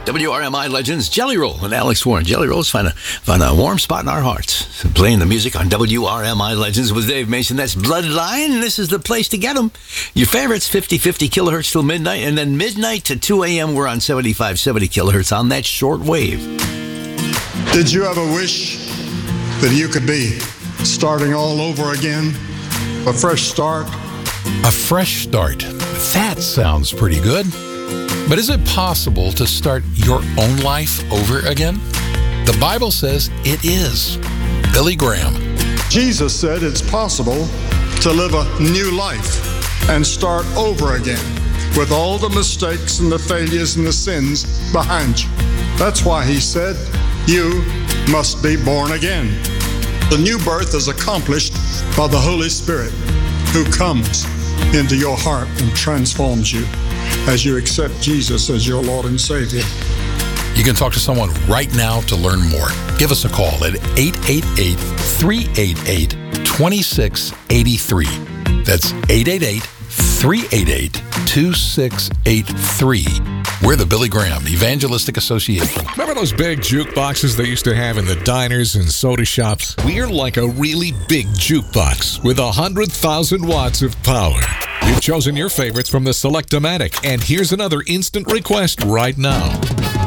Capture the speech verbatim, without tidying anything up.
W R M I Legends, Jelly Roll and Alex Warren. Jelly Rolls find a, find a warm spot in our hearts. So playing the music on W R M I Legends with Dave Mason. That's Bloodline, and this is the place to get them. Your favorites, fifty fifty kilohertz till midnight, and then midnight to two a.m. we're on seventy-five seventy kilohertz on that short wave. Did you ever wish that you could be starting all over again? A fresh start? A fresh start. That sounds pretty good. But is it possible to start your own life over again? The Bible says it is. Billy Graham. Jesus said it's possible to live a new life and start over again with all the mistakes and the failures and the sins behind you. That's why he said, you must be born again. The new birth is accomplished by the Holy Spirit who comes into your heart and transforms you as you accept Jesus as your Lord and Savior. You can talk to someone right now to learn more. Give us a call at eight eight eight, three eight eight, two six eight three. That's eight eight eight, three eight eight, two six eight three. We're the Billy Graham Evangelistic Association. Remember those big jukeboxes they used to have in the diners and soda shops? We're like a really big jukebox with one hundred thousand watts of power. You've chosen your favorites from the Select-O-Matic, and here's another instant request right now.